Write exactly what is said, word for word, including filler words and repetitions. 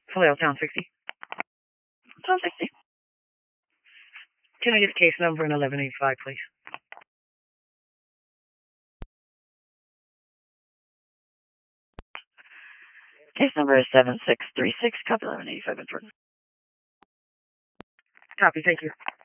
Hello, Town sixty. Town sixty. Can I get a case number and eleven eighty-five, please? Case number is seven six three six, copy eleven eighty-five, important. Copy, thank you.